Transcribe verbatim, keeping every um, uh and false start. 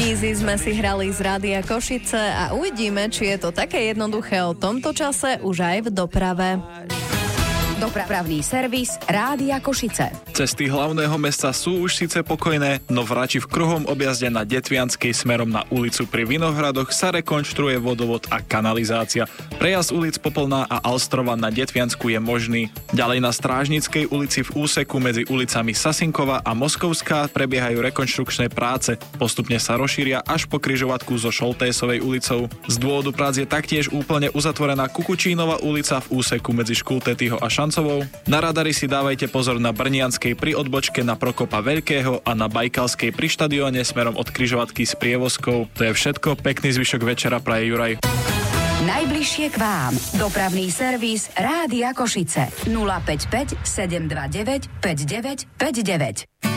Easy sme si hrali z Rádia Košice a uvidíme, či je to také jednoduché o tomto čase už aj v doprave. Dopravný servis Rádia Košice. Cesty hlavného mesta sú už síce pokojné, no v Rači v kruhom objazde na Detvianskej smerom na ulicu pri Vinohradoch sa rekonštruuje vodovod a kanalizácia. Prejazd ulic Popolná a Alstrova na Detviansku je možný. Ďalej na Strážnickej ulici v úseku medzi ulicami Sasinkova a Moskovská prebiehajú rekonštrukčné práce. Postupne sa rozšíria až po križovatku so Šoltésovej ulicou. Z dôvodu prác je taktiež úplne uzatvorená Kukučínova ulica v úseku medzi Škultetýho a Šancovou. Na radari si dávajte pozor na Brnianskej pri odbočke na Prokopa Veľkého a na Bajkalskej pri štadióne smerom od križovatky s prievozkou. To je všetko, pekný zvyšok večera praje Juraj. Najbližšie k vám. Dopravný servis Rádia Košice. nula päť päť sedem dva deväť päť deväť päť deväť.